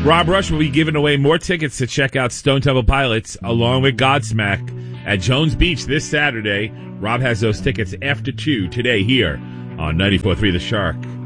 Rob Rush will be giving away more tickets to check out Stone Temple Pilots along with Godsmack at Jones Beach this Saturday. Rob has those tickets after 2 today here on 94.3 The Shark.